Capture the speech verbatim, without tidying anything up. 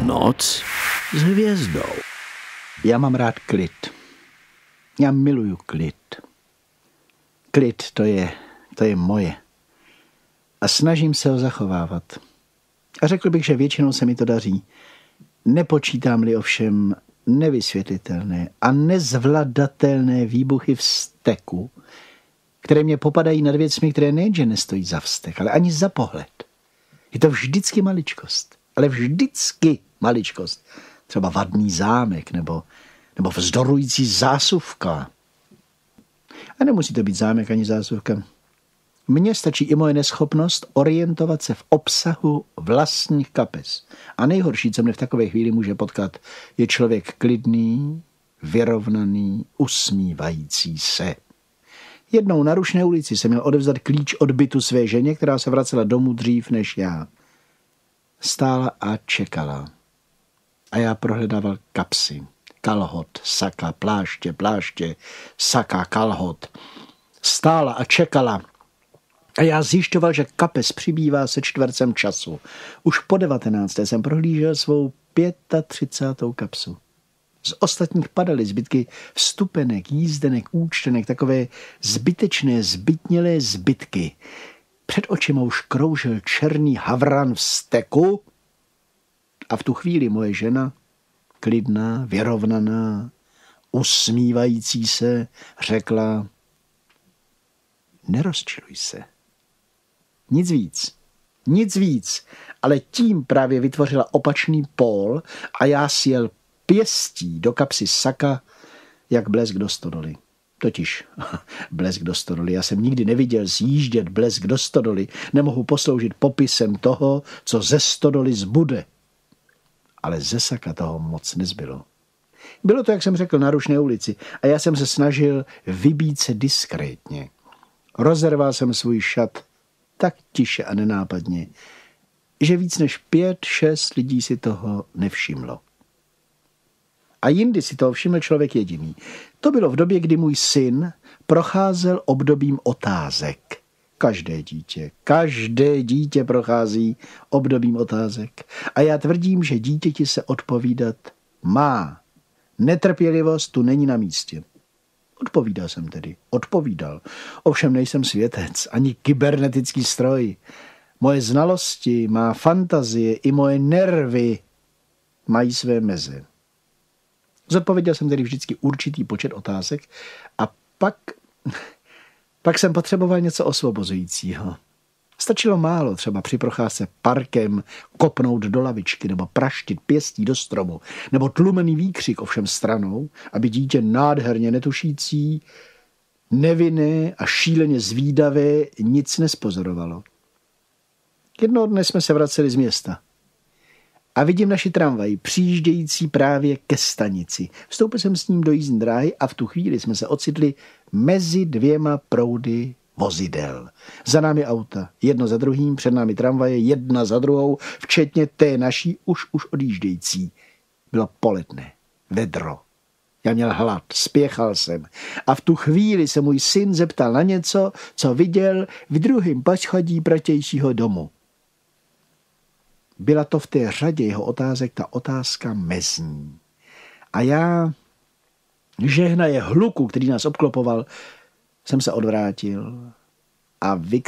Noc s hvězdou. Já mám rád klid. Já miluju klid. Klid, to je, to je moje. A snažím se ho zachovávat. A řekl bych, že většinou se mi to daří. Nepočítám-li ovšem nevysvětlitelné a nezvladatelné výbuchy vzteku, které mě popadají nad věcmi, které nejenže nestojí za vztek, ale ani za pohled. Je to vždycky maličkost, ale vždycky maličkost. Třeba vadný zámek nebo, nebo vzdorující zásuvka. A nemusí to být zámek ani zásuvka. Mně stačí i moje neschopnost orientovat se v obsahu vlastních kapes. A nejhorší, co mě v takové chvíli může potkat, je člověk klidný, vyrovnaný, usmívající se. Jednou na Rušné ulici jsem měl odevzdat klíč od bytu své ženě, která se vracela domů dřív než já. Stála a čekala. A já prohledával kapsy. Kalhot, saka, pláště, pláště, saka, kalhot. Stála a čekala. A já zjišťoval, že kapes přibývá se čtvercem času. Už po devatenácté jsem prohlížel svou třicátou pátou kapsu. Z ostatních padaly zbytky vstupenek, jízdenek, účtenek, takové zbytečné, zbytnělé zbytky. Před očima už kroužil černý havran vzteku a v tu chvíli moje žena, klidná, vyrovnaná, usmívající se, řekla: nerozčiluj se. Nic víc, nic víc, ale tím právě vytvořila opačný pól a já si jel pěstí do kapsy saka, jak blesk do stodoly. Totiž blesk do stodoly. Já jsem nikdy neviděl zjíždět blesk do stodoly. Nemohu posloužit popisem toho, co ze stodoly zbude. Ale ze saka toho moc nezbylo. Bylo to, jak jsem řekl, na Rušné ulici a já jsem se snažil vybít se diskrétně. Rozerval jsem svůj šat tak tiše a nenápadně, že víc než pět, šest lidí si toho nevšimlo. A jindy si toho všiml člověk jediný. To bylo v době, kdy můj syn procházel obdobím otázek. Každé dítě, každé dítě prochází obdobím otázek. A já tvrdím, že dítěti se odpovídat má. Netrpělivost tu není na místě. Odpovídal jsem tedy, odpovídal. Ovšem nejsem světec, ani kybernetický stroj. Moje znalosti, má fantazie i moje nervy mají své meze. Zodpověděl jsem tedy vždycky určitý počet otázek a pak, pak jsem potřeboval něco osvobozujícího. Stačilo málo, třeba při procházce parkem kopnout do lavičky nebo praštit pěstí do stromu, nebo tlumený výkřik ovšem stranou, aby dítě nádherně netušící, nevinné a šíleně zvídavé nic nespozorovalo. Jednoho dne jsme se vraceli z města a vidím naši tramvaj přijíždějící právě ke stanici. Vstoupil jsem s ním do jízdní dráhy a v tu chvíli jsme se ocitli mezi dvěma proudy vozidel. Za námi auta, jedno za druhým, před námi tramvaje, jedna za druhou, včetně té naší už už odjíždějící. Bylo poledne, vedro. Já měl hlad, spěchal jsem a v tu chvíli se můj syn zeptal na něco, co viděl v druhém poschodí protějšího domu. Byla to v té řadě jeho otázek ta otázka mezní. A já, žehnaje hluku, který nás obklopoval, jsem se odvrátil a vykřikl